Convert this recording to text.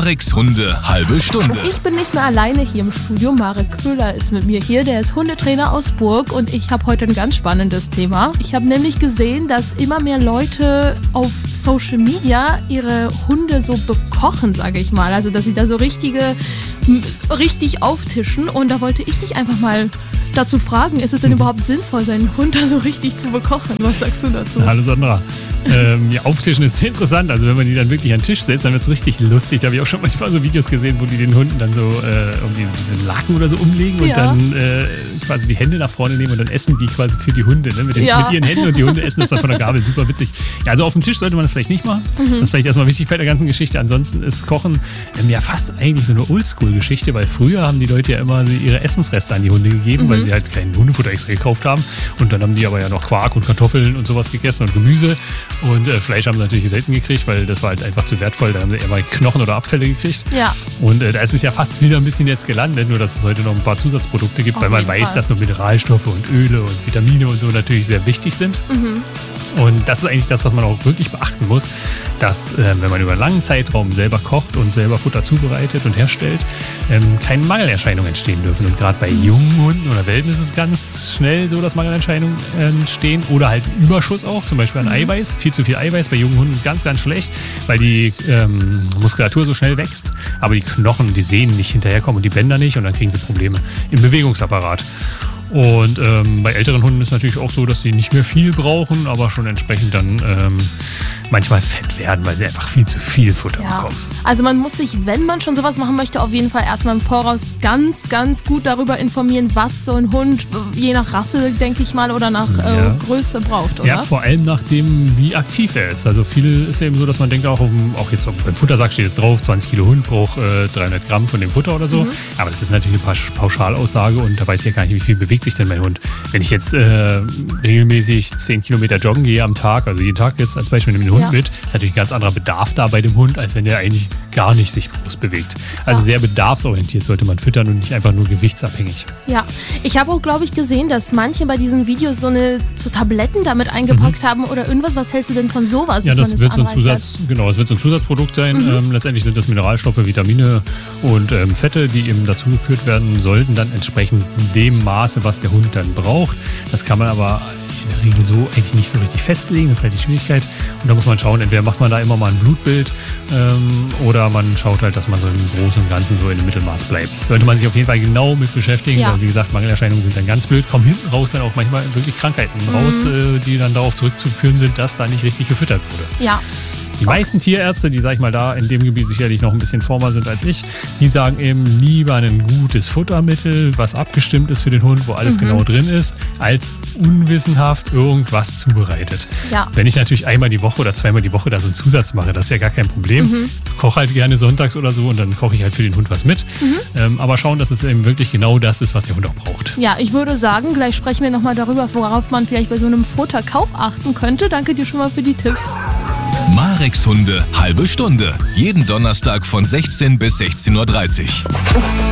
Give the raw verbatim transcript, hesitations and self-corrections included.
Mareks Hunde halbe Stunde. Ich bin nicht mehr alleine hier im Studio. Marek Köhler ist mit mir hier. Der ist Hundetrainer aus Burg und ich habe heute ein ganz spannendes Thema. Ich habe nämlich gesehen, dass immer mehr Leute auf Social Media ihre Hunde so bekochen, sage ich mal. Also, dass sie da so richtige, richtig auftischen. Und da wollte ich dich einfach mal dazu fragen, ist es denn überhaupt sinnvoll, seinen Hund da so richtig zu bekochen? Was sagst du dazu? Hallo Sandra. Ähm, ja, auftischen ist sehr interessant. Also wenn man die dann wirklich an den Tisch setzt, dann wird es richtig lustig. Da habe ich auch schon manchmal so Videos gesehen, wo die den Hunden dann so äh, irgendwie so einen Laken oder so umlegen und ja. dann äh, quasi die Hände nach vorne nehmen und dann essen die quasi für die Hunde. Ne? Mit, den, ja. mit ihren Händen und die Hunde essen das dann von der Gabel. Super witzig. Ja, also auf dem Tisch sollte man das vielleicht nicht machen. Mhm. Das ist vielleicht erstmal wichtig bei der ganzen Geschichte. Ansonsten ist Kochen ähm, ja fast eigentlich so eine Oldschool-Geschichte, weil früher haben die Leute ja immer ihre Essensreste an die Hunde gegeben, mhm. weil sie halt kein Hundefutter extra gekauft haben. Und dann haben die aber ja noch Quark und Kartoffeln und sowas gegessen und Gemüse. Und äh, Fleisch haben sie natürlich selten gekriegt, weil das war halt einfach zu wertvoll. Da haben sie eher mal Knochen oder Abfälle gekriegt. Ja. Und äh, da ist es ja fast wieder ein bisschen jetzt gelandet, nur dass es heute noch ein paar Zusatzprodukte gibt, Auf weil man weiß, Fall. dass so Mineralstoffe und Öle und Vitamine und so natürlich sehr wichtig sind. Mhm. Und das ist eigentlich das, was man auch wirklich beachten muss, dass, äh, wenn man über einen langen Zeitraum selber kocht und selber Futter zubereitet und herstellt, ähm, keine Mangelerscheinungen entstehen dürfen. Und gerade bei jungen Hunden oder Welpen ist es ganz schnell so, dass Mangelerscheinungen entstehen oder halt ein Überschuss auch, zum Beispiel an mhm. Eiweiß. Viel zu viel Eiweiß bei jungen Hunden ist ganz, ganz schlecht, weil die ähm, Muskulatur so schnell wächst, aber die Knochen, die Sehnen nicht hinterherkommen und die Bänder nicht und dann kriegen sie Probleme im Bewegungsapparat. Und ähm, bei älteren Hunden ist es natürlich auch so, dass die nicht mehr viel brauchen, aber schon entsprechend dann ähm, manchmal fett werden, weil sie einfach viel zu viel Futter ja. bekommen. Also man muss sich, wenn man schon sowas machen möchte, auf jeden Fall erstmal im Voraus ganz, ganz gut darüber informieren, was so ein Hund je nach Rasse, denke ich mal, oder nach ja. äh, Größe braucht, oder? Ja, vor allem nach dem, wie aktiv er ist. Also viel ist eben so, dass man denkt, auch, auf dem, auch jetzt beim Futtersack steht jetzt drauf, zwanzig Kilo Hund braucht äh, dreihundert Gramm von dem Futter oder so. Mhm. Aber das ist natürlich eine Pauschalaussage und da weiß ich ja gar nicht, wie viel bewegt sich denn mein Hund. Wenn ich jetzt äh, regelmäßig zehn Kilometer joggen gehe am Tag, also jeden Tag jetzt als Beispiel nehme ich den Hund ja. mit, ist natürlich ein ganz anderer Bedarf da bei dem Hund, als wenn der eigentlich gar nicht sich groß bewegt. Also ja. sehr bedarfsorientiert sollte man füttern und nicht einfach nur gewichtsabhängig. Ja, ich habe auch, glaube ich, gesehen, dass manche bei diesen Videos so eine so Tabletten damit eingepackt mhm. haben oder irgendwas. Was hältst du denn von sowas? Ja, das, das wird so ein Zusatz, genau, das wird so ein Zusatzprodukt sein. Mhm. Ähm, letztendlich sind das Mineralstoffe, Vitamine und ähm, Fette, die eben dazugeführt werden sollten, dann entsprechend dem Maße, was der Hund dann braucht. Das kann man aber in der Regel so eigentlich nicht so richtig festlegen, das ist halt die Schwierigkeit. Und da muss man schauen, entweder macht man da immer mal ein Blutbild ähm, oder man schaut halt, dass man so im Großen und Ganzen so in dem Mittelmaß bleibt. Sollte man sich auf jeden Fall genau mit beschäftigen, ja. weil wie gesagt, Mangelerscheinungen sind dann ganz blöd, kommen hinten raus dann auch manchmal wirklich Krankheiten mhm. raus, äh, die dann darauf zurückzuführen sind, dass da nicht richtig gefüttert wurde. Ja. Die meisten Tierärzte, die, sag ich mal, da in dem Gebiet sicherlich noch ein bisschen vormer sind als ich, die sagen eben lieber ein gutes Futtermittel, was abgestimmt ist für den Hund, wo alles mhm. genau drin ist, als unwissenhaft irgendwas zubereitet. Ja. Wenn ich natürlich einmal die Woche oder zweimal die Woche da so einen Zusatz mache, das ist ja gar kein Problem. Mhm. Koche halt gerne sonntags oder so und dann koche ich halt für den Hund was mit. Mhm. Ähm, aber schauen, dass es eben wirklich genau das ist, was der Hund auch braucht. Ja, ich würde sagen, gleich sprechen wir nochmal darüber, worauf man vielleicht bei so einem Futterkauf achten könnte. Danke dir schon mal für die Tipps. Mareks Hunde halbe Stunde. Jeden Donnerstag von sechzehn bis sechzehn Uhr dreißig.